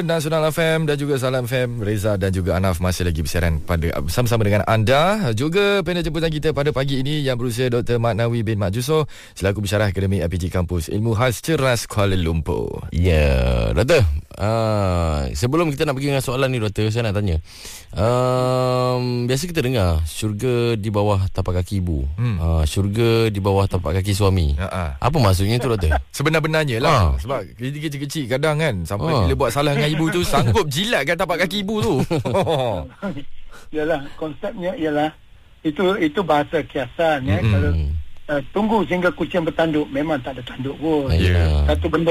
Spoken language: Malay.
Nasional FM dan juga Salam FM. Reza dan juga Anaf masih lagi bersiaran bersama-sama dengan anda. Juga panel jemputan kita pada pagi ini yang berusia Dr. Maknawi bin Mak Jusoh selaku pensyarah Akademik IPG Kampus Ilmu Khas Ceras Kuala Lumpur. Ya, Doktor. Sebelum kita nak pergi dengan soalan ni, Doktor, saya nak tanya. Biasa kita dengar syurga di bawah tapak kaki ibu, syurga di bawah tapak kaki suami. Apa maksudnya tu, Doktor? Sebenar-benarnya lah. Sebab kita kecil-kecil kadang kan sampai bila buat salah dengan ibu tu sanggup jilatkan tapak kaki ibu tu. Yalah, konsepnya ialah itu bahasa kiasan ya. Kalau tunggu sehingga kucing bertanduk, memang tak ada tanduk pun. Yeah. Satu benda